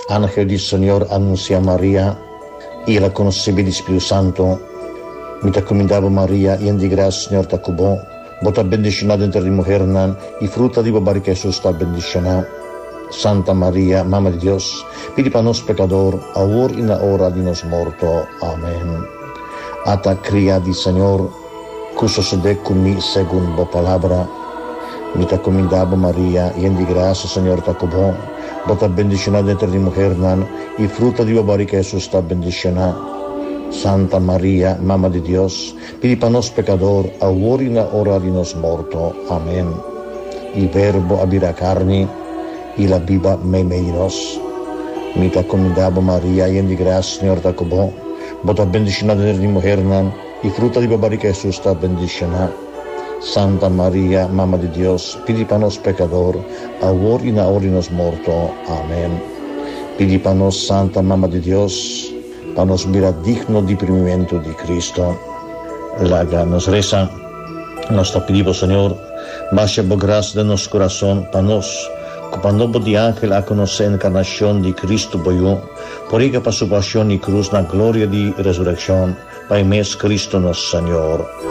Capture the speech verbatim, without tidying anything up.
Ángel del Señor anuncia a María y la concebida del Espíritu Santo. Mi te comendavo María, y en di gracia, Señor te cubo. Vos bendicionada entre las mujeres, y fruta di barriga Jesús está bendicionada. Santa María, Mamma de Dios, pidi para nos pecador, ahora y en la hora de nos muerto. Amén. Ata cría di Señor, que sucede conmigo según vos palabra. Mi te comendavo María, y en di gracia, Señor te cubo. Vos bendicionada entre las mujeres, y fruta di barriga Jesús está bendicionada. Santa María, Mamma de Dios, pidi para nos pecador, ahora y en la hora de nos muerto. Amén. Il Verbo abira carne, y la viva me menos. Mi te comendavo María, y en di gracia, Señor te cubo. Vos bendicionada entre las mujeres, y fruta di barriga Jesús está bendicionada. Santa María, Mamma de Dios, pidi para nos pecador, ahora y en la hora de nos muerto. Amén. Pidi para nos, Santa Mamma de Dios, para nos mirar digno de primimiento de Cristo. La nos reza, nos te pedimos, Señor, baja por gracia de nuestro corazón, para nos, cuando de ángel a conocer la encarnación de Cristo, por ella para su pasión y cruz, la gloria de resurrección, para mes Cristo nuestro Señor.